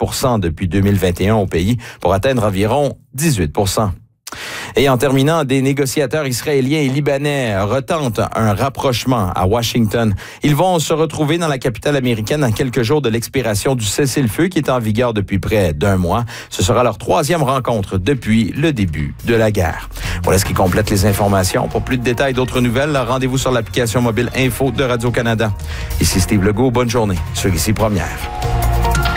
% depuis 2021 au pays pour atteindre environ 18 %. Et en terminant, des négociateurs israéliens et libanais retentent un rapprochement à Washington. Ils vont se retrouver dans la capitale américaine à quelques jours de l'expiration du cessez-le-feu qui est en vigueur depuis près d'un mois. Ce sera leur 3e rencontre depuis le début de la guerre. Voilà ce qui complète les informations. Pour plus de détails et d'autres nouvelles, rendez-vous sur l'application mobile Info de Radio-Canada. Ici Steve Legault, bonne journée sur Ici Première.